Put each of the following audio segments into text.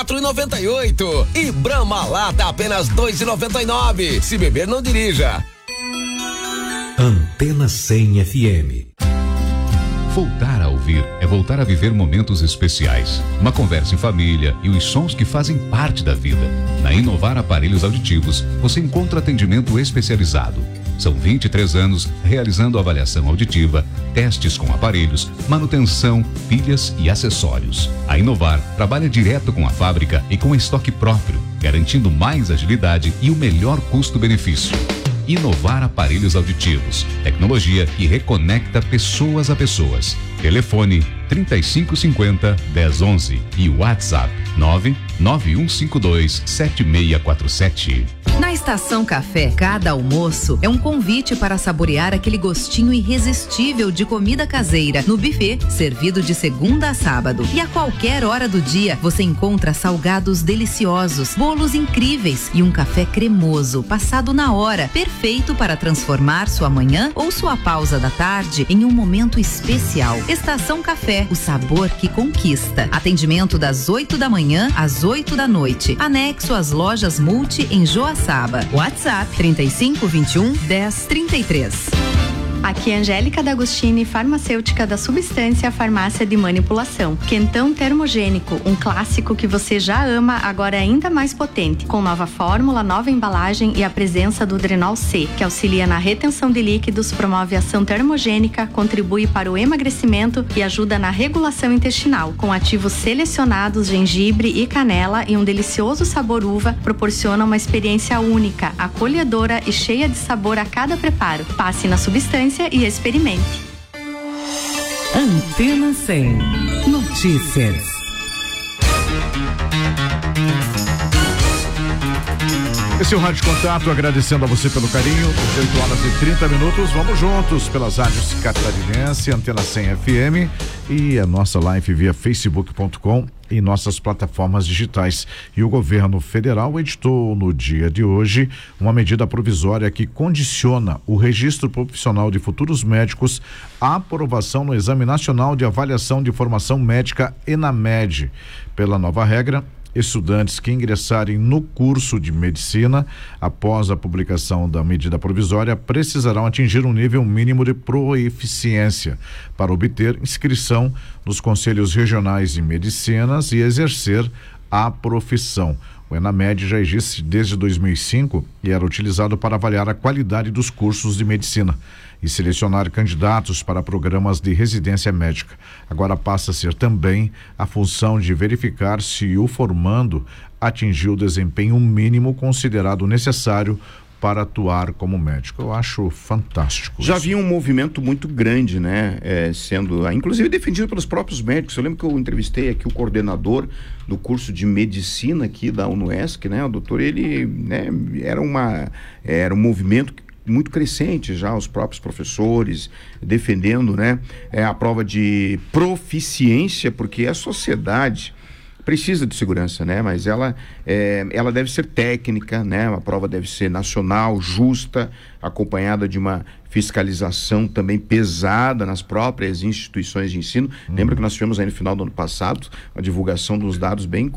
4,98 e Brahma Lata apenas 2,99. Se beber, não dirija. Antena 100 FM. Voltar a ouvir é voltar a viver momentos especiais, uma conversa em família e os sons que fazem parte da vida. Na Inovar Aparelhos Auditivos, você encontra atendimento especializado. São 23 anos realizando avaliação auditiva, testes com aparelhos, manutenção, pilhas e acessórios. A Inovar trabalha direto com a fábrica e com estoque próprio, garantindo mais agilidade e o melhor custo-benefício. Inovar Aparelhos Auditivos, tecnologia que reconecta pessoas a pessoas. Telefone 3550-1011 e WhatsApp 99152-7647. Na Estação Café, cada almoço é um convite para saborear aquele gostinho irresistível de comida caseira no buffet, servido de segunda a sábado. E a qualquer hora do dia, você encontra salgados deliciosos, bolos incríveis e um café cremoso, passado na hora, perfeito para transformar sua manhã ou sua pausa da tarde em um momento especial. Estação Café, o sabor que conquista. Atendimento das 8 da manhã às 8 da noite. Anexo às lojas Multi em Joaçaba. WhatsApp 3521-1033. Aqui é Angélica D'Agostini, farmacêutica da Substância Farmácia de Manipulação. Quentão termogênico, um clássico que você já ama, agora é ainda mais potente, com nova fórmula, nova embalagem e a presença do Drenol C, que auxilia na retenção de líquidos, promove ação termogênica, contribui para o emagrecimento e ajuda na regulação intestinal. Com ativos selecionados, gengibre e canela e um delicioso sabor uva, proporciona uma experiência única, acolhedora e cheia de sabor a cada preparo. Passe na Substância e experimente. Antena 100 Notícias. Esse é o Rádio Contato, agradecendo a você pelo carinho. 18h30. Vamos juntos pelas rádios Catarinense, Antena 100 FM e a nossa live via facebook.com e nossas plataformas digitais. E o governo federal editou no dia de hoje uma medida provisória que condiciona o registro profissional de futuros médicos à aprovação no Exame Nacional de Avaliação de Formação Médica, ENAMED. Pela nova regra, estudantes que ingressarem no curso de medicina após a publicação da medida provisória precisarão atingir um nível mínimo de proeficiência para obter inscrição nos conselhos regionais de medicinas e exercer a profissão. O ENAMED já existe desde 2005 e era utilizado para avaliar a qualidade dos cursos de medicina e selecionar candidatos para programas de residência médica. Agora passa a ser também a função de verificar se o formando atingiu o desempenho mínimo considerado necessário para atuar como médico. Eu acho fantástico. Já havia um movimento muito grande, né? Sendo, inclusive, defendido pelos próprios médicos. Eu lembro que eu entrevistei aqui o coordenador do curso de medicina aqui da UNOESC, né? O doutor, ele, né, era um movimento muito crescente já, os próprios professores defendendo, né, a prova de proficiência, porque a sociedade precisa de segurança, né? Mas ela deve ser técnica, né? A prova deve ser nacional, justa, acompanhada de uma fiscalização também pesada nas próprias instituições de ensino. Lembra que nós tivemos aí no final do ano passado a divulgação dos dados bem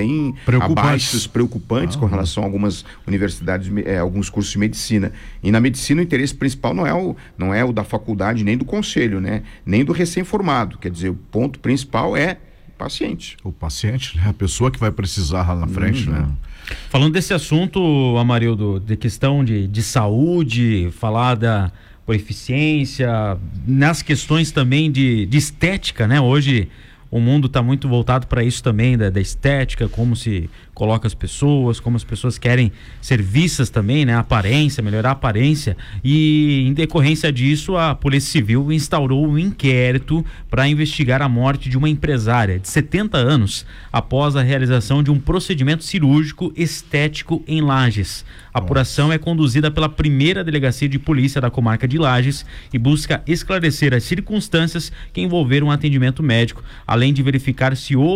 preocupantes com relação a algumas universidades, alguns cursos de medicina. E na medicina o interesse principal não é o da faculdade nem do conselho, né? Nem do recém-formado. Quer dizer, o ponto principal é paciente. O paciente, né? A pessoa que vai precisar lá na frente, né? Falando desse assunto, Amarildo, de questão de saúde, falar da proeficiência, nas questões também de estética, né? Hoje o mundo está muito voltado para isso também, da estética, como se coloca as pessoas, como as pessoas querem ser vistas também, né? Aparência, melhorar a aparência. E em decorrência disso, a Polícia Civil instaurou um inquérito para investigar a morte de uma empresária de 70 anos após a realização de um procedimento cirúrgico estético em Lages. A apuração é conduzida pela primeira delegacia de polícia da comarca de Lages e busca esclarecer as circunstâncias que envolveram o atendimento médico, além de verificar se